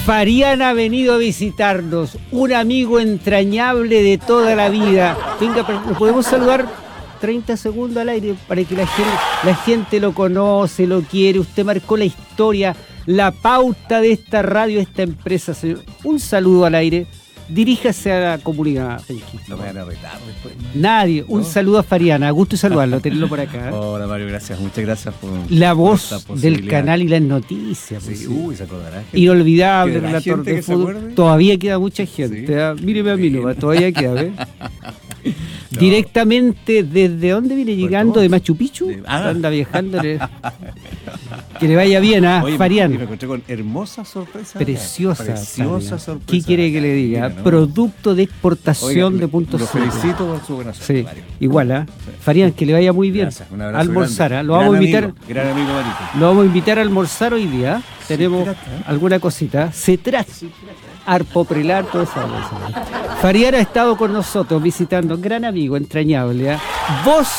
Fariana ha venido a visitarnos, un amigo entrañable de toda la vida. Venga, ¿lo podemos saludar 30 segundos al aire para que la gente lo conoce, lo quiere? Usted marcó la historia, la pauta de esta radio, esta empresa, señor. Un saludo al aire. Diríjase a la comunidad. No me van a retar después. Nadie. ¿No? Un saludo a Fariana. Gusto saludarlo, tenerlo por acá. Hola Mario, gracias. Muchas gracias por la voz del canal y las noticias. Sí, pues, se acordará. Inolvidable relator de fútbol. Todavía queda mucha gente. ¿Sí? Míreme a mí, no, todavía queda, ¿ves? No. Directamente, ¿desde dónde viene llegando? ¿De Machu Picchu? Anda viajando. Que le vaya bien a Fariana. Me encontré con hermosa sorpresa. Preciosa sorpresa. ¿Qué quiere que le diga? ¿No? Producto de exportación de puntos. Lo felicito por su buena suerte, Mario. Igual, ¿eh? Fariana, que le vaya muy bien. Gracias, un abrazo almorzar, grande. Lo vamos a invitar. Gran amigo Marito. Lo vamos a invitar a almorzar hoy día. Tenemos alguna cosita. Se trata. Arpoprilar, todo eso. Fariana ha estado con nosotros visitando, un gran amigo, entrañable, ¿eh? Voz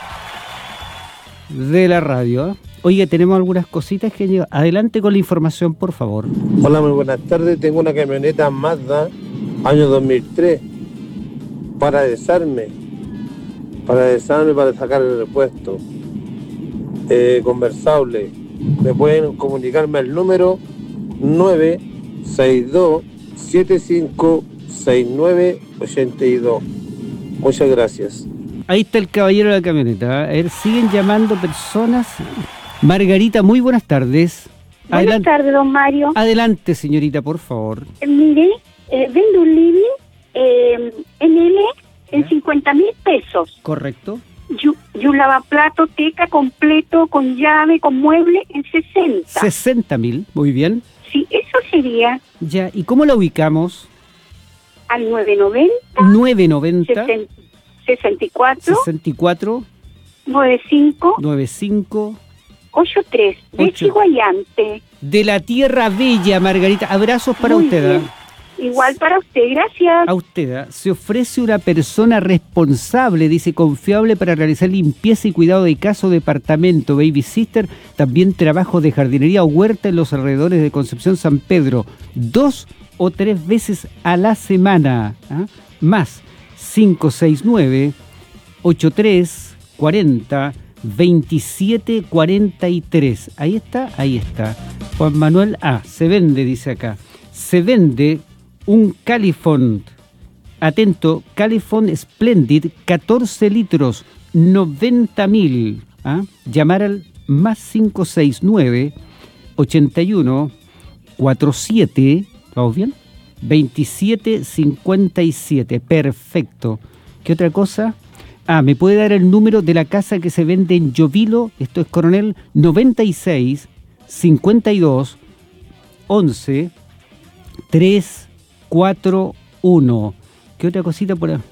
de la radio. Oye, tenemos algunas cositas que llegan. Adelante con la información, por favor. Hola, muy buenas tardes. Tengo una camioneta Mazda, año 2003, para desarme, para sacar el repuesto. Conversable. Me pueden comunicarme al número 962-756982. Muchas gracias. Ahí está el caballero de la camioneta. A ver, siguen llamando personas. Margarita, muy buenas tardes. Buenas tardes, don Mario. Adelante, señorita, por favor. Mire, vendo un living NL en 50.000 pesos. Correcto. Y un lavaplato teca completo, con llave, con mueble, en 60. 60.000, muy bien. Sí, eso sería. Ya, ¿y cómo la ubicamos? Al 990. 990. 64. 95. 83. De Chiguayante. De la Tierra Bella, Margarita. Abrazos para usted. Igual para usted, gracias. A usted. Se ofrece una persona responsable, dice, confiable para realizar limpieza y cuidado de casa o departamento, baby sister, también trabajo de jardinería o huerta en los alrededores de Concepción San Pedro, 2 o 3 veces a la semana, más 569-8340-2743. Ahí está. Juan Manuel A. Se vende, dice acá. Se vende un Califón, atento, Califón Splendid, 14 litros, 90.000. Llamar al más 569-81-47, ¿vamos bien? 2757, perfecto. ¿Qué otra cosa? Me puede dar el número de la casa que se vende en Llovilo, esto es Coronel 96 52 11 341. ¿Qué otra cosita por ahí?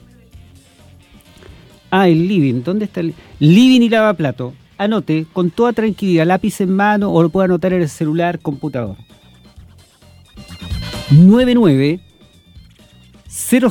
El living. ¿Dónde está el living y lavaplato? Anote con toda tranquilidad, lápiz en mano o lo puede anotar en el celular, computador. 99